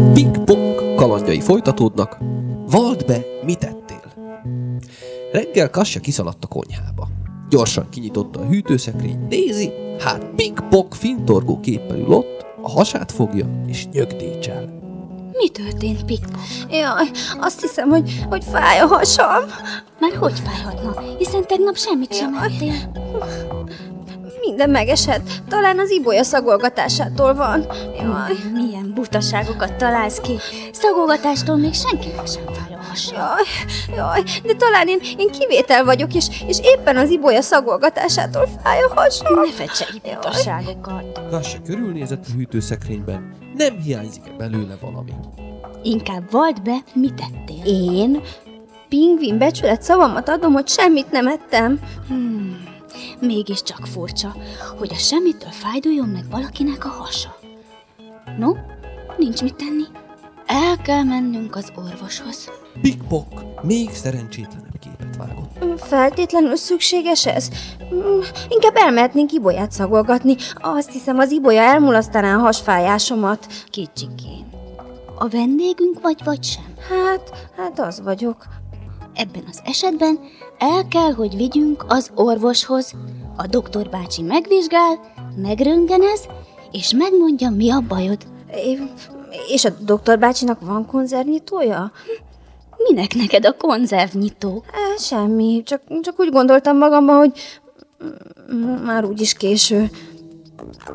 Ping-pong kalandjai folytatódnak. Vald be, mit tettél? Reggel Kassya kiszaladt a konyhába. Gyorsan kinyitotta a hűtőszekrényt, nézi, hát ping-pong fintorgó képpel ül ott, a hasát fogja és nyögdécsel. Mi történt, Ping-pong? Jaj, azt hiszem, hogy fáj a hasam. Már hogy fájhatna? Hiszen tegnap semmit sem ettél. Minden megesett. Talán az ibolya szagolgatásától van. Jaj. Milyen butaságokat találsz ki. Szagolgatástól még senkinek sem fáj a hasa. Jaj, de talán én kivétel vagyok, és éppen az ibolya szagolgatásától fáj a hasam. Ne fecselj butaságokat. Kassya körülnézett a hűtőszekrényben, nem hiányzik-e belőle valami. Inkább vald be, mit tettél. Én pingvin becsület szavamat adom, hogy semmit nem ettem. Mégiscsak furcsa, hogy a semmitől fájduljon meg valakinek a hasa. No, nincs mit tenni. El kell mennünk az orvoshoz. Ping-pong még szerencsétlenebb képet vágott. Feltétlenül szükséges ez? Inkább elmehetnénk ibolyát szagolgatni. Azt hiszem, az ibolya elmulasztaná a hasfájásomat. Kicsikém, a vendégünk vagy sem? Hát az vagyok. Ebben az esetben el kell, hogy vigyünk az orvoshoz. A doktor bácsi megvizsgál, megröntgenez, és megmondja, mi a bajod. És a doktor bácsinak van konzervnyitója? Minek neked a konzervnyitó? Semmi, csak úgy gondoltam magamban, hogy már úgyis késő.